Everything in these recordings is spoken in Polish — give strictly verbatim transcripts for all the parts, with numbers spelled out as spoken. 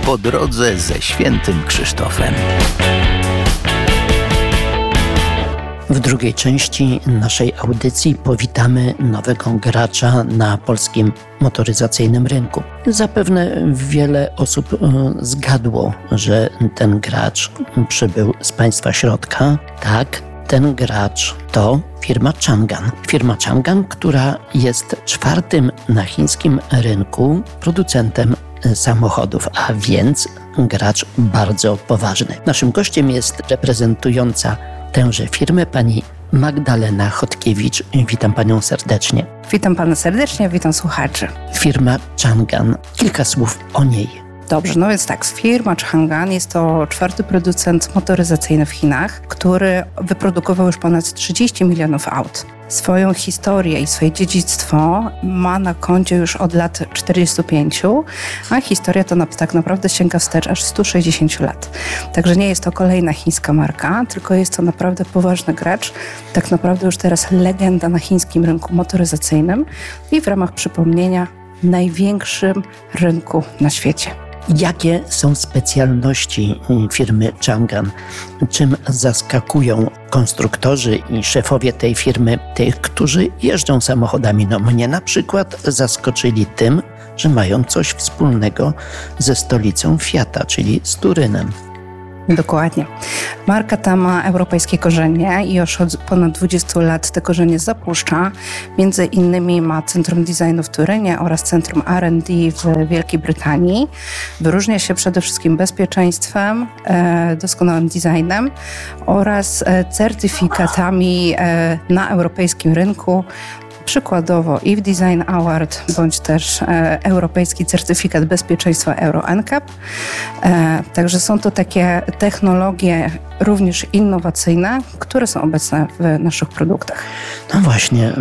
po drodze ze świętym Krzysztofem. W drugiej części naszej audycji powitamy nowego gracza na polskim motoryzacyjnym rynku. Zapewne wiele osób zgadło, że ten gracz przybył z państwa środka. Tak, ten gracz to firma Changan. Firma Changan, która jest czwartym na chińskim rynku producentem samochodów, a więc gracz bardzo poważny. Naszym gościem jest reprezentująca tęże firmę pani Magdalena Chodkiewicz. Witam panią serdecznie. Witam pana serdecznie, witam słuchaczy. Firma Changan. Kilka słów o niej. Dobrze, no więc tak, firma Changan jest to czwarty producent motoryzacyjny w Chinach, który wyprodukował już ponad trzydzieści milionów aut. Swoją historię i swoje dziedzictwo ma na koncie już od lat czterdziestu pięciu, a historia to na, tak naprawdę sięga wstecz aż stu sześćdziesięciu lat. Także nie jest to kolejna chińska marka, tylko jest to naprawdę poważny gracz, tak naprawdę już teraz legenda na chińskim rynku motoryzacyjnym i w ramach przypomnienia największym rynku na świecie. Jakie są specjalności firmy Changan? Czym zaskakują konstruktorzy i szefowie tej firmy tych, którzy jeżdżą samochodami? No mnie na przykład zaskoczyli tym, że mają coś wspólnego ze stolicą Fiata, czyli z Turynem. Dokładnie. Marka ta ma europejskie korzenie i już od ponad dwudziestu lat te korzenie zapuszcza. Między innymi ma Centrum Designu w Turynie oraz Centrum R and D w Wielkiej Brytanii. Wyróżnia się przede wszystkim bezpieczeństwem, e, doskonałym designem oraz e, certyfikatami e, na europejskim rynku. Przykładowo E V Design Award, bądź też e, Europejski Certyfikat Bezpieczeństwa Euro N C A P. E, także są to takie technologie również innowacyjne, które są obecne w naszych produktach. No właśnie,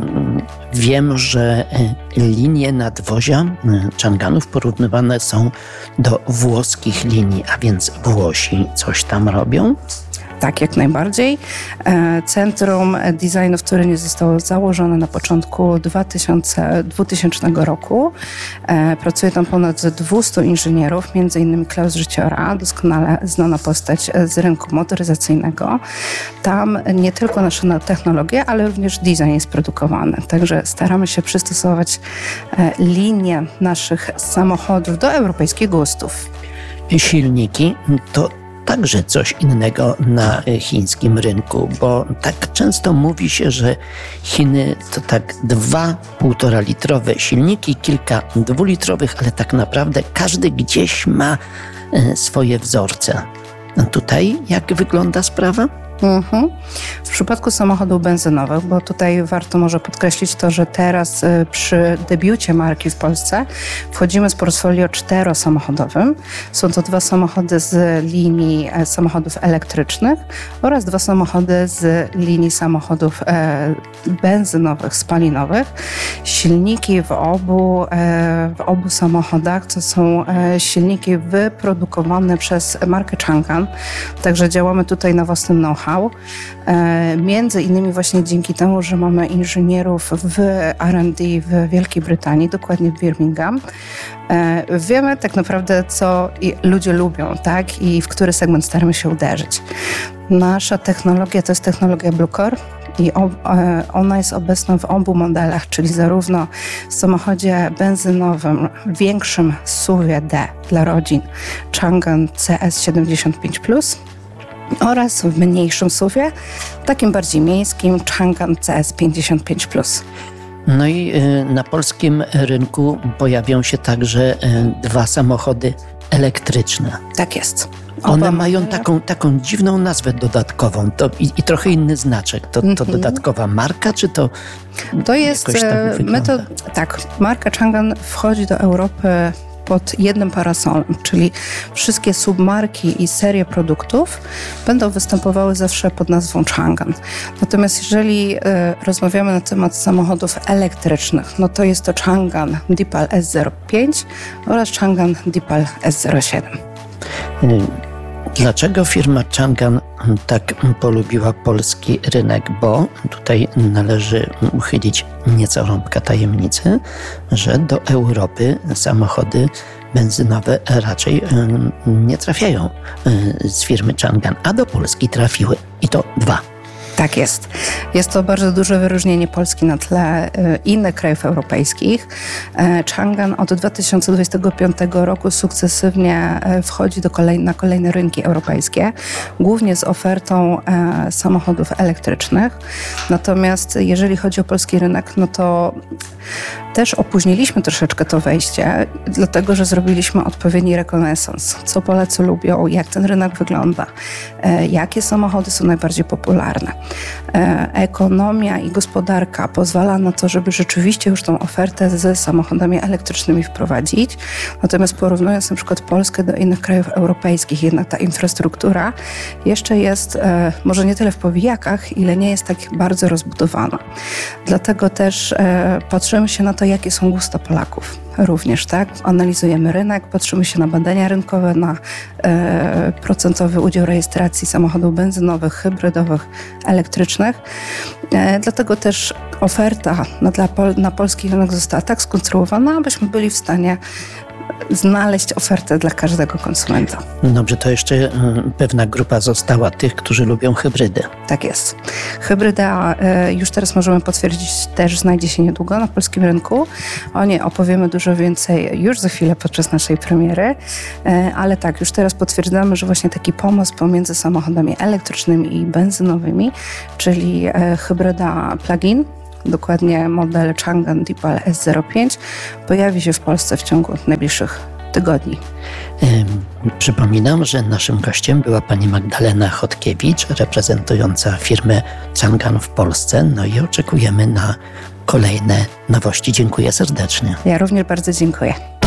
wiem, że linie nadwozia Changanów porównywane są do włoskich linii, a więc Włosi coś tam robią? Tak, jak najbardziej. Centrum Designu w Turynie zostało założone na początku dwutysięcznego roku. Pracuje tam ponad dwieście inżynierów, między innymi Klaus Życiora, doskonale znana postać z rynku motoryzacyjnego. Tam nie tylko nasze technologie, ale również design jest produkowany. Także staramy się przystosować linię naszych samochodów do europejskich gustów. Silniki to także coś innego na chińskim rynku, bo tak często mówi się, że Chiny to tak dwa półtora litrowe silniki, kilka dwulitrowych, ale tak naprawdę każdy gdzieś ma swoje wzorce. A tutaj jak wygląda sprawa? Mhm. W przypadku samochodów benzynowych, bo tutaj warto może podkreślić to, że teraz y, przy debiucie marki w Polsce wchodzimy z portfolio czterosamochodowym. Są to dwa samochody z linii e, samochodów elektrycznych oraz dwa samochody z linii samochodów e, benzynowych, spalinowych. Silniki w obu, e, w obu samochodach to są e, silniki wyprodukowane przez markę Changan, także działamy tutaj na własnym know-how. E, między innymi właśnie dzięki temu, że mamy inżynierów w R and D w Wielkiej Brytanii, dokładnie w Birmingham. E, wiemy tak naprawdę, co ludzie lubią, tak? I w który segment staramy się uderzyć. Nasza technologia to jest technologia Blue Core i ona jest obecna w obu modelach, czyli zarówno w samochodzie benzynowym, większym S U V D dla rodzin Changan C S siedemdziesiąt pięć plus, oraz w mniejszym S U V-ie, takim bardziej miejskim, Changan C S pięćdziesiąt pięć plus. No i na polskim rynku pojawią się także dwa samochody elektryczne. Tak jest. One mają taką, taką dziwną nazwę dodatkową to i, i trochę inny znaczek. To, to mm-hmm. dodatkowa marka, czy to To jest, jakoś tak my to, tak, marka Changan wchodzi do Europy pod jednym parasolem, czyli wszystkie submarki i serie produktów będą występowały zawsze pod nazwą Changan. Natomiast jeżeli y, rozmawiamy na temat samochodów elektrycznych, no to jest to Changan Deepal S zero pięć oraz Changan Deepal S zero siedem. Dlaczego firma Changan tak polubiła polski rynek? Bo tutaj należy uchylić nieco rąbka tajemnicy, że do Europy samochody benzynowe raczej nie trafiają z firmy Changan, a do Polski trafiły. I to dwa. Tak jest. Jest to bardzo duże wyróżnienie Polski na tle innych krajów europejskich. Changan od dwa tysiące dwudziestego piątego roku sukcesywnie wchodzi do kolej, na kolejne rynki europejskie, głównie z ofertą samochodów elektrycznych. Natomiast jeżeli chodzi o polski rynek, no to też opóźniliśmy troszeczkę to wejście, dlatego że zrobiliśmy odpowiedni rekonesans. Co Polacy lubią, jak ten rynek wygląda, jakie samochody są najbardziej popularne. Ekonomia i gospodarka pozwala na to, żeby rzeczywiście już tą ofertę z samochodami elektrycznymi wprowadzić. Natomiast porównując na przykład Polskę do innych krajów europejskich, jednak ta infrastruktura jeszcze jest może nie tyle w powijakach, ile nie jest tak bardzo rozbudowana. Dlatego też patrzymy się na to, jakie są gusta Polaków. Również, tak? Analizujemy rynek, patrzymy się na badania rynkowe, na e, procentowy udział rejestracji samochodów benzynowych, hybrydowych, elektrycznych. E, dlatego też oferta na, dla pol, na polski rynek została tak skonstruowana, abyśmy byli w stanie znaleźć ofertę dla każdego konsumenta. Dobrze, to jeszcze pewna grupa została tych, którzy lubią hybrydy. Tak jest. Hybryda już teraz możemy potwierdzić, też znajdzie się niedługo na polskim rynku. O niej opowiemy dużo więcej już za chwilę podczas naszej premiery, ale tak, już teraz potwierdzamy, że właśnie taki pomost pomiędzy samochodami elektrycznymi i benzynowymi, czyli hybryda plug-in, dokładnie model Changan Deepal S zero pięć, pojawi się w Polsce w ciągu najbliższych tygodni. Przypominam, że naszym gościem była pani Magdalena Chodkiewicz, reprezentująca firmę Changan w Polsce. No i oczekujemy na kolejne nowości. Dziękuję serdecznie. Ja również bardzo dziękuję.